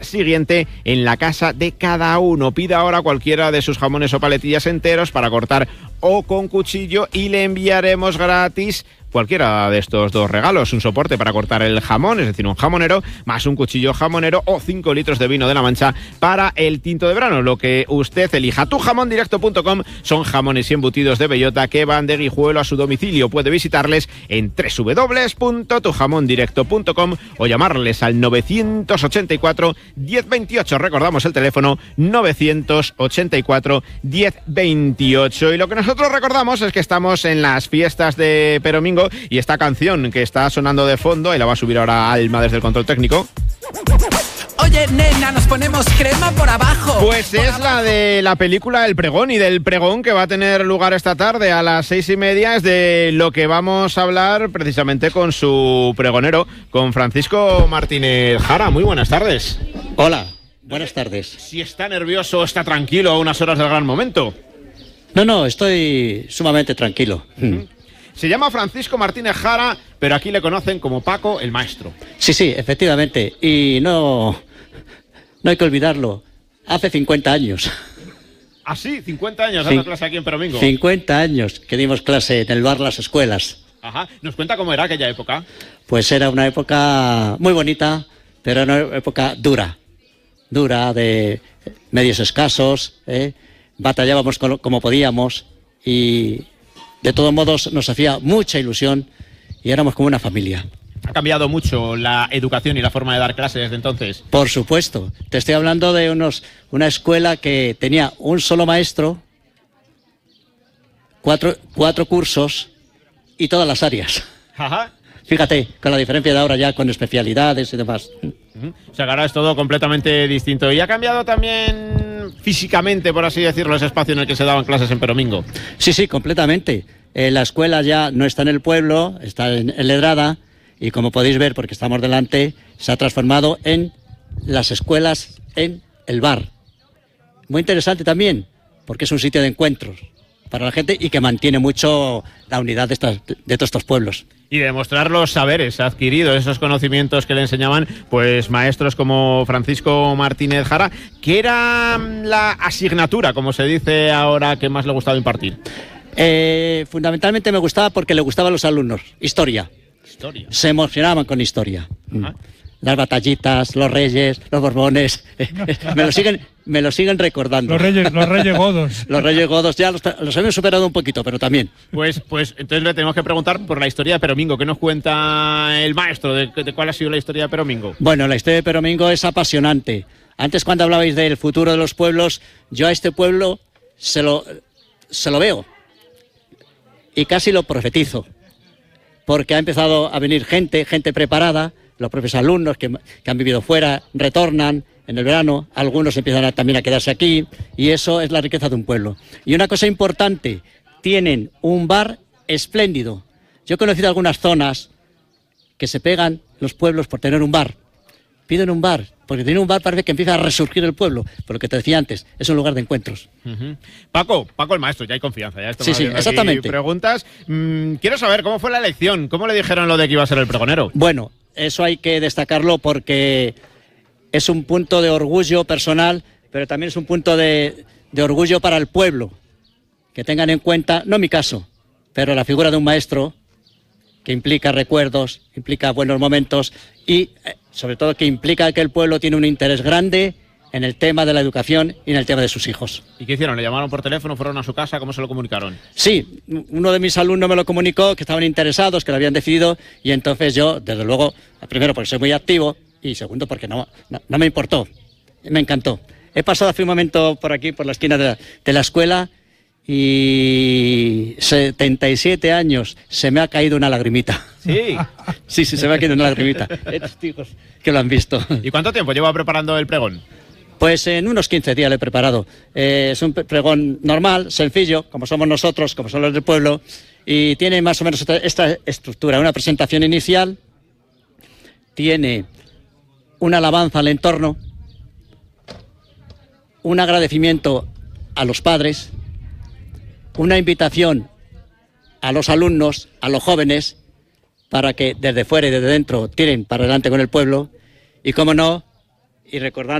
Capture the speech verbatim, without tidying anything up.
siguiente en la casa de cada uno. Pida ahora cualquiera de sus jamones o paletillas enteros para cortar o con cuchillo y le enviaremos gratis cualquiera de estos dos regalos: un soporte para cortar el jamón, es decir, un jamonero, más un cuchillo jamonero, o cinco litros de vino de la Mancha para el tinto de verano, lo que usted elija. tu jamón directo punto com son jamones y embutidos de bellota que van de Guijuelo a su domicilio. Puede visitarles en doble u doble u doble u punto tu jamón directo punto com o llamarles al novecientos ochenta y cuatro diez veintiocho. Recordamos el teléfono novecientos ochenta y cuatro diez veintiocho. Y lo que nosotros recordamos es que estamos en las fiestas de Peromingo y esta canción que está sonando de fondo, y la va a subir ahora Alma desde el control técnico. Oye, nena, nos ponemos crema por abajo. Pues por es abajo. La de la película El Pregón, y del pregón que va a tener lugar esta tarde a las seis y media es de lo que vamos a hablar precisamente con su pregonero, con Francisco Martínez Jara. Muy buenas tardes. Hola, buenas tardes. Si está nervioso, está tranquilo a unas horas del gran momento. No, no, estoy sumamente tranquilo. Uh-huh. Se llama Francisco Martínez Jara, pero aquí le conocen como Paco el Maestro. Sí, sí, efectivamente. Y no, no hay que olvidarlo. Hace cincuenta años. ¿Ah, sí? cincuenta años dando clase aquí en Peromingo. cincuenta años que dimos clase en el bar Las Escuelas. Ajá. ¿Nos cuenta cómo era aquella época? Pues era una época muy bonita, pero una época dura. Dura, de medios escasos, ¿eh? Batallábamos con, como podíamos y de todos modos nos hacía mucha ilusión y éramos como una familia. ¿Ha cambiado mucho la educación y la forma de dar clases desde entonces? Por supuesto. Te estoy hablando de unos, una escuela que tenía un solo maestro, cuatro, cuatro cursos y todas las áreas. Ajá. Fíjate, con la diferencia de ahora ya con especialidades y demás. Uh-huh. O sea, que ahora es todo completamente distinto. ¿Y ha cambiado también físicamente, por así decirlo, ese espacio en el que se daban clases en Peromingo? Sí, sí, completamente. Eh, la escuela ya no está en el pueblo, está en, en Ledrada, y como podéis ver, porque estamos delante, se ha transformado en las escuelas en el bar. Muy interesante también, porque es un sitio de encuentros para la gente y que mantiene mucho la unidad de, estas, de todos estos pueblos. Y demostrar los saberes adquiridos, esos conocimientos que le enseñaban pues maestros como Francisco Martínez Jara. ¿Qué era la asignatura, como se dice ahora, que más le gustaba impartir? Eh, fundamentalmente me gustaba porque le gustaban a los alumnos. Historia. Historia. Se emocionaban con historia. Ajá. Las batallitas, los reyes, los borbones, me lo siguen, me lo siguen recordando. Los reyes, los reyes godos. Los reyes godos ya los, los hemos superado un poquito, pero también. Pues, pues entonces le tenemos que preguntar por la historia de Peromingo. ¿Qué nos cuenta el maestro de, de cuál ha sido la historia de Peromingo? Bueno, la historia de Peromingo es apasionante. Antes, cuando hablabais del futuro de los pueblos, yo a este pueblo se lo, se lo veo y casi lo profetizo, porque ha empezado a venir gente, gente preparada. Los propios alumnos que, que han vivido fuera retornan en el verano, algunos empiezan a, también a quedarse aquí, y eso es la riqueza de un pueblo. Y una cosa importante, tienen un bar espléndido. Yo he conocido algunas zonas que se pegan los pueblos por tener un bar. Piden un bar, porque tener un bar parece que empieza a resurgir el pueblo, por lo que te decía antes, es un lugar de encuentros. Uh-huh. Paco, Paco el Maestro, ya hay confianza. Ya sí, sí, exactamente. Preguntas. Mm, quiero saber, ¿cómo fue la elección? ¿Cómo le dijeron lo de que iba a ser el pregonero? Bueno, eso hay que destacarlo porque es un punto de orgullo personal, pero también es un punto de, de orgullo para el pueblo. Que tengan en cuenta, no mi caso, pero la figura de un maestro que implica recuerdos, implica buenos momentos y eh, sobre todo que implica que el pueblo tiene un interés grande en el tema de la educación y en el tema de sus hijos. ¿Y qué hicieron? ¿Le llamaron por teléfono? ¿Fueron a su casa? ¿Cómo se lo comunicaron? Sí, uno de mis alumnos me lo comunicó, que estaban interesados, que lo habían decidido, y entonces yo, desde luego, primero porque soy muy activo y segundo porque no, no, no me importó, me encantó. He pasado hace un momento por aquí, por la esquina de la, de la escuela, y setenta y siete años, se me ha caído una lagrimita. Sí. Sí, sí, se me ha caído una lagrimita. Hay testigos que lo han visto. ¿Y cuánto tiempo lleva preparando el pregón? Pues en unos quince días lo he preparado. Eh, es un pregón normal, sencillo, como somos nosotros, como son los del pueblo, y tiene más o menos esta, esta estructura, una presentación inicial, tiene una alabanza al entorno, un agradecimiento a los padres, una invitación a los alumnos, a los jóvenes, para que desde fuera y desde dentro tiren para adelante con el pueblo, y cómo no, y recordando